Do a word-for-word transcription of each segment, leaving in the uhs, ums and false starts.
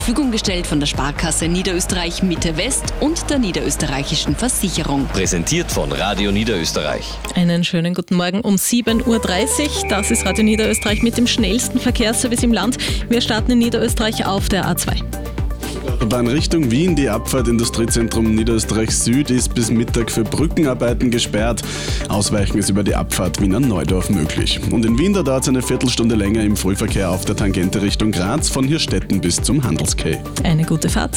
Verfügung gestellt von der Sparkasse Niederösterreich Mitte West und der Niederösterreichischen Versicherung. Präsentiert von Radio Niederösterreich. Einen schönen guten Morgen um sieben Uhr dreißig. Das ist Radio Niederösterreich mit dem schnellsten Verkehrsservice im Land. Wir starten in Niederösterreich auf der A zwei. Bahn Richtung Wien. Die Abfahrt Industriezentrum Niederösterreich Süd ist bis Mittag für Brückenarbeiten gesperrt. Ausweichen ist über die Abfahrt Wiener Neudorf möglich. Und in Wien, da dauert es eine Viertelstunde länger im Frühverkehr auf der Tangente Richtung Graz von Hirstetten bis zum Handelskay. Eine gute Fahrt.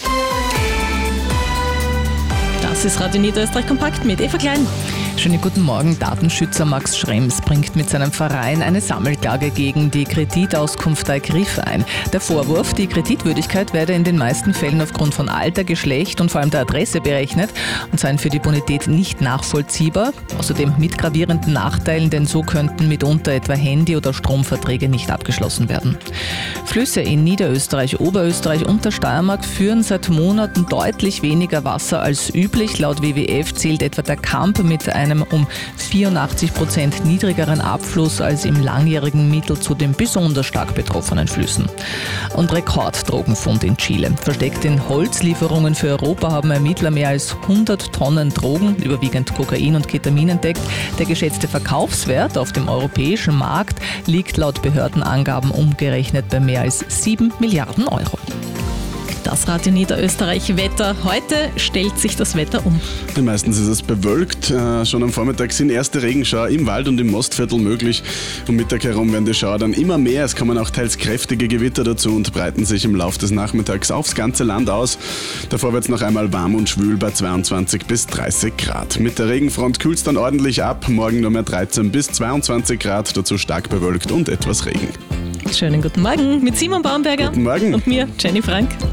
Das ist Radio Niederösterreich Kompakt mit Eva Klein. Schönen guten Morgen. Datenschützer Max Schrems bringt mit seinem Verein eine Sammelklage gegen die Kreditauskunft Griff ein. Der Vorwurf, die Kreditwürdigkeit werde in den meisten Fällen aufgrund von Alter, Geschlecht und vor allem der Adresse berechnet und seien für die Bonität nicht nachvollziehbar. Außerdem mit gravierenden Nachteilen, denn so könnten mitunter etwa Handy- oder Stromverträge nicht abgeschlossen werden. Flüsse in Niederösterreich, Oberösterreich und der Steiermark führen seit Monaten deutlich weniger Wasser als üblich. Laut W W F zählt etwa der Kamp mit einem um vierundachtzig Prozent niedrigeren Abfluss als im langjährigen Mittel zu den besonders stark betroffenen Flüssen. Und Rekorddrogenfund in Chile. Versteckt in Holzlieferungen für Europa haben Ermittler mehr als hundert Tonnen Drogen, überwiegend Kokain und Ketamin, entdeckt. Der geschätzte Verkaufswert auf dem europäischen Markt liegt laut Behördenangaben umgerechnet bei mehr als sieben Milliarden Euro. Das Radio Niederösterreich Wetter. Heute stellt sich das Wetter um. Meistens ist es bewölkt. Äh, schon am Vormittag sind erste Regenschauer im Wald und im Mostviertel möglich. Um Mittag herum werden die Schauer dann immer mehr. Es kommen auch teils kräftige Gewitter dazu und breiten sich im Laufe des Nachmittags aufs ganze Land aus. Davor wird es noch einmal warm und schwül bei zweiundzwanzig bis dreißig Grad. Mit der Regenfront kühlt es dann ordentlich ab. Morgen nur mehr dreizehn bis zweiundzwanzig Grad, dazu stark bewölkt und etwas Regen. Schönen guten Morgen mit Simon Baumberger. Guten Morgen. Und mir, Jenny Frank.